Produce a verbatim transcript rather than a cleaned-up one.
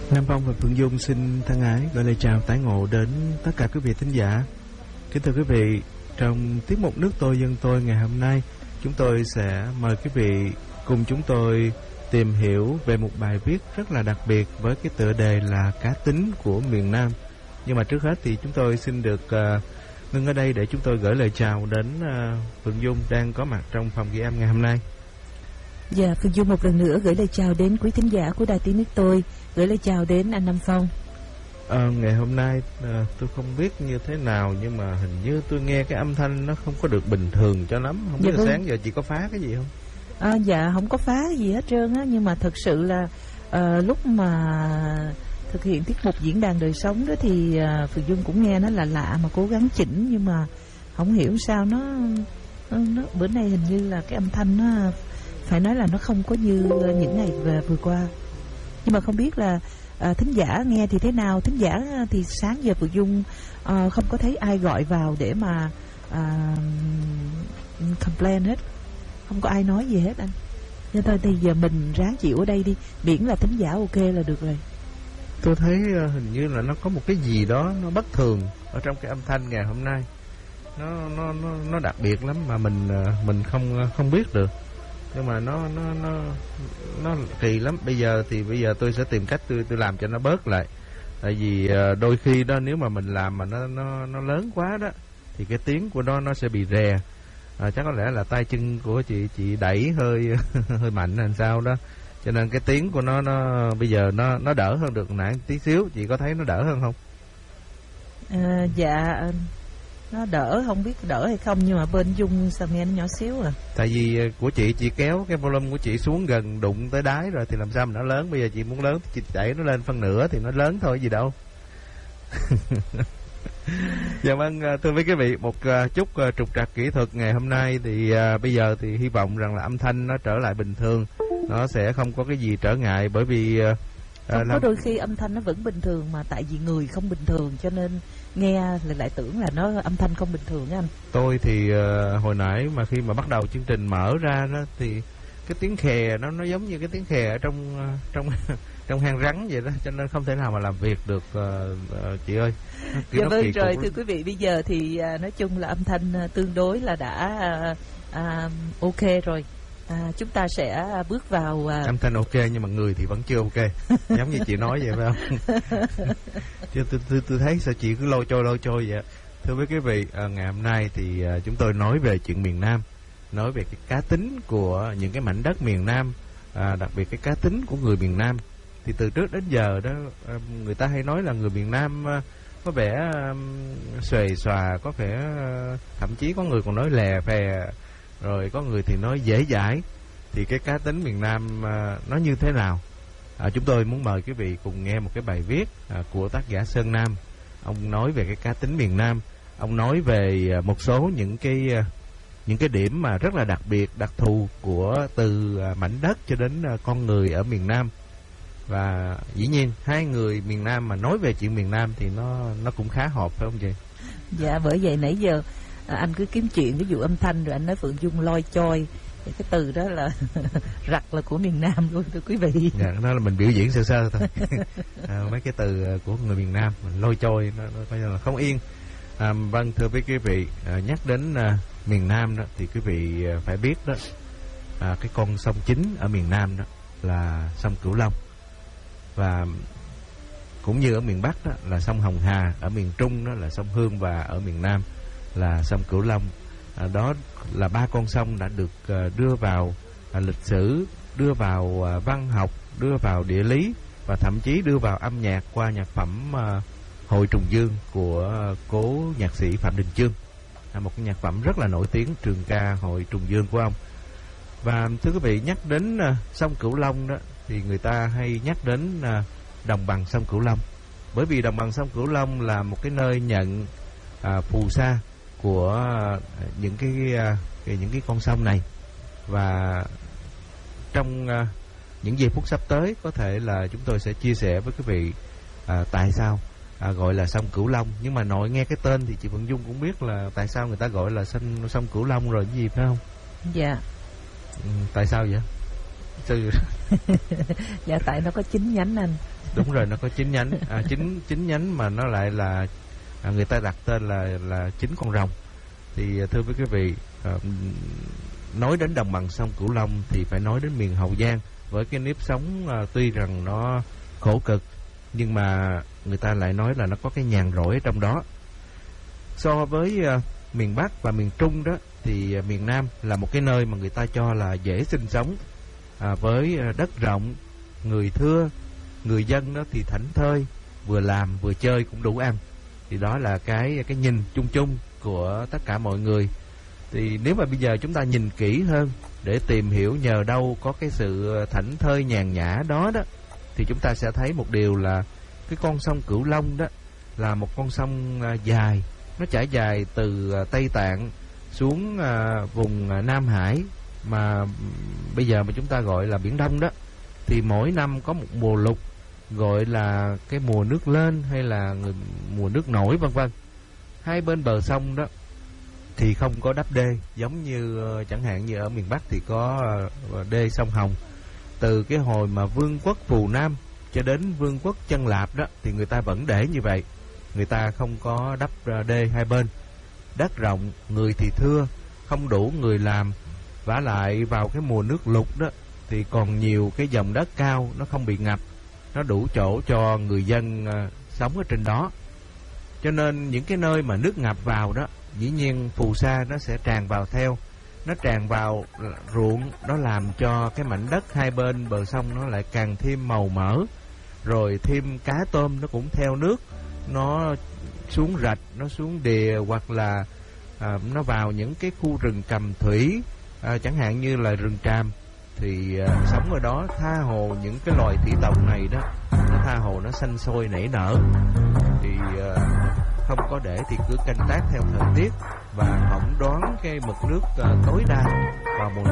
Nam Phong và Phượng Dung xin thân ái gửi lời chào tái ngộ đến tất cả quý vị thính giả. Kính thưa quý vị, trong tiết mục Nước Tôi Dân Tôi ngày hôm nay, chúng tôi sẽ mời quý vị cùng chúng tôi tìm hiểu về một bài viết rất là đặc biệt với cái tựa đề là Cá tính của miền Nam. Nhưng mà trước hết thì chúng tôi xin được uh, ngưng ở đây để chúng tôi gửi lời chào đến uh, Phượng Dung đang có mặt trong phòng ghi âm ngày hôm nay. Dạ, Phượng Dung một lần nữa gửi lời chào đến quý thính giả của Đài Tiếng Nước Tôi, gửi lời chào đến anh Nam Phong. À, ngày hôm nay à, tôi không biết như thế nào nhưng mà hình như tôi nghe cái âm thanh nó không có được bình thường cho lắm. Không biết dạ là vâng. sáng giờ chị có phá cái gì không? À, dạ không có phá gì hết trơn á, nhưng mà thật sự là à, lúc mà thực hiện tiết mục diễn đàn đời sống đó thì à, Phượng Dung cũng nghe nó là lạ mà cố gắng chỉnh, nhưng mà không hiểu sao nó, nó, nó bữa nay hình như là cái âm thanh nó phải nói là nó không có như những ngày vừa, vừa qua. Nhưng mà không biết là à, thính giả nghe thì thế nào. Thính giả thì sáng giờ Phượng Dung à, không có thấy ai gọi vào để mà à, complain hết, không có ai nói gì hết anh. Nên thôi thì giờ mình ráng chịu ở đây đi, miễn là thính giả ok là được rồi. Tôi thấy uh, hình như là nó có một cái gì đó nó bất thường ở trong cái âm thanh ngày hôm nay. Nó nó nó nó đặc biệt lắm mà mình uh, mình không uh, không biết được. Nhưng mà nó nó nó nó kỳ lắm. Bây giờ thì bây giờ tôi sẽ tìm cách tôi tôi làm cho nó bớt lại. Tại vì uh, đôi khi đó nếu mà mình làm mà nó nó nó lớn quá đó thì cái tiếng của nó nó sẽ bị rè. À, chắc có lẽ là tay chân của chị chị đẩy hơi hơi mạnh làm sao đó. Cho nên cái tiếng của nó nó bây giờ nó nó đỡ hơn được nãy tí xíu. Chị có thấy nó đỡ hơn không? À, dạ nó đỡ, không biết đỡ hay không, nhưng mà bên Dung sao nghe nó nhỏ xíu à. Tại vì của chị chị kéo cái volume của chị xuống gần đụng tới đáy rồi thì làm sao mà nó lớn. Bây giờ chị muốn lớn thì chị đẩy nó lên phân nửa thì nó lớn thôi gì đâu. Dạ vâng, thưa với quý vị, một chút trục trặc kỹ thuật ngày hôm nay thì uh, bây giờ thì hy vọng rằng là âm thanh nó trở lại bình thường, nó sẽ không có cái gì trở ngại. Bởi vì uh, không, làm... có đôi khi âm thanh nó vẫn bình thường mà tại vì người không bình thường cho nên nghe lại lại tưởng là nó âm thanh không bình thường á anh. Tôi thì uh, hồi nãy mà khi mà bắt đầu chương trình mở ra đó thì cái tiếng khè nó nó giống như cái tiếng khè ở trong uh, trong trong hang rắn vậy đó, cho nên không thể nào mà làm việc được uh, uh, chị ơi. Dạ vâng, rồi thưa quý vị, bây giờ thì uh, nói chung là âm thanh uh, tương đối là đã uh, uh, ok rồi. À, chúng ta sẽ bước vào uh... âm thanh ok nhưng mà người thì vẫn chưa ok. Giống như chị nói vậy phải không? Chứ tôi, tôi, tôi thấy sao chị cứ lôi trôi lôi trôi vậy. Thưa với quý vị, à, ngày hôm nay thì à, chúng tôi nói về chuyện miền Nam, nói về cái cá tính của những cái mảnh đất miền Nam, à, đặc biệt cái cá tính của người miền Nam. Thì từ trước đến giờ đó, à, người ta hay nói là người miền Nam à, có vẻ à, xuề xòa, có vẻ à, thậm chí có người còn nói lè phè, rồi có người thì nói dễ dãi. Thì cái cá tính miền Nam à, nó như thế nào? À, chúng tôi muốn mời quý vị cùng nghe một cái bài viết à, của tác giả Sơn Nam. Ông nói về cái cá tính miền Nam. Ông nói về à, một số những cái à, những cái điểm mà rất là đặc biệt, đặc thù của từ à, mảnh đất cho đến à, con người ở miền Nam. Và dĩ nhiên hai người miền Nam mà nói về chuyện miền Nam thì nó nó cũng khá hợp, phải không chị? Dạ, bởi vậy nãy giờ à, anh cứ kiếm chuyện ví dụ âm thanh rồi anh nói Phượng Dung loi choi. Cái từ đó là rặt là của miền Nam luôn thưa quý vị. Dạ, đó là mình biểu diễn sơ sơ thôi. À, mấy cái từ của người miền Nam mình lôi trôi nó, nó coi như là không yên. À, vâng, thưa với quý vị, à, nhắc đến à, miền Nam đó thì quý vị à, phải biết đó, à, cái con sông chính ở miền Nam đó là sông Cửu Long, và cũng như ở miền Bắc đó là sông Hồng Hà, ở miền Trung đó là sông Hương, và ở miền Nam là sông Cửu Long. À, đó là ba con sông đã được uh, đưa vào uh, lịch sử, đưa vào uh, văn học, đưa vào địa lý và thậm chí đưa vào âm nhạc qua nhạc phẩm uh, Hội Trùng Dương của uh, cố nhạc sĩ Phạm Đình Chương, à, một cái nhạc phẩm rất là nổi tiếng, trường ca Hội Trùng Dương của ông. Và thưa quý vị, nhắc đến uh, sông Cửu Long đó thì người ta hay nhắc đến uh, đồng bằng sông Cửu Long, bởi vì đồng bằng sông Cửu Long là một cái nơi nhận uh, phù sa của những cái, cái những cái con sông này. Và trong uh, những giây phút sắp tới có thể là chúng tôi sẽ chia sẻ với quý vị uh, tại sao uh, gọi là sông Cửu Long. Nhưng mà nội nghe cái tên thì chị Phượng Dung cũng biết là tại sao người ta gọi là sông, sông Cửu Long rồi, cái gì phải không? Dạ. Ừ, tại sao vậy? Từ Dạ tại nó có chín nhánh anh. đúng rồi, nó có chín nhánh, à, chín chín nhánh mà nó lại là à, người ta đặt tên là là chín con rồng. Thì thưa với quý vị, à, nói đến đồng bằng sông Cửu Long thì phải nói đến miền Hậu Giang với cái nếp sống à, tuy rằng nó khổ cực nhưng mà người ta lại nói là nó có cái nhàn rỗi ở trong đó. So với à, miền Bắc và miền Trung đó thì à, miền Nam là một cái nơi mà người ta cho là dễ sinh sống, à, với à, đất rộng, người thưa, người dân đó thì thảnh thơi, vừa làm vừa chơi cũng đủ ăn. Thì đó là cái cái nhìn chung chung của tất cả mọi người. Thì nếu mà bây giờ chúng ta nhìn kỹ hơn để tìm hiểu nhờ đâu có cái sự thảnh thơi nhàn nhã đó đó, thì chúng ta sẽ thấy một điều là cái con sông Cửu Long đó là một con sông à, dài, nó trải dài từ à, Tây Tạng xuống à, vùng à, Nam Hải, mà bây giờ mà chúng ta gọi là Biển Đông đó. Thì mỗi năm có một mùa lục gọi là cái mùa nước lên hay là người, mùa nước nổi vân vân. Hai bên bờ sông đó thì không có đắp đê, giống như chẳng hạn như ở miền Bắc thì có đê sông Hồng. Từ cái hồi mà Vương quốc Phù Nam cho đến Vương quốc Chân Lạp đó thì người ta vẫn để như vậy, người ta không có đắp đê hai bên. Đất rộng, người thì thưa, không đủ người làm, vả lại vào cái mùa nước lụt đó thì còn nhiều cái dòng đất cao, nó không bị ngập, nó đủ chỗ cho người dân uh, sống ở trên đó. Cho nên những cái nơi mà nước ngập vào đó, dĩ nhiên phù sa nó sẽ tràn vào theo. Nó tràn vào ruộng, nó làm cho cái mảnh đất hai bên bờ sông nó lại càng thêm màu mỡ. Rồi thêm cá tôm nó cũng theo nước, nó xuống rạch, nó xuống đìa, hoặc là à, nó vào những cái khu rừng cầm thủy, à, chẳng hạn như là rừng tràm. Thì à, sống ở đó tha hồ những cái loài thủy tộc này đó, nó tha hồ nó xanh sôi nảy nở. Thì à, không có để thì cứ canh tác theo thời tiết và phỏng đoán cái mực nước à, tối đa vào mùa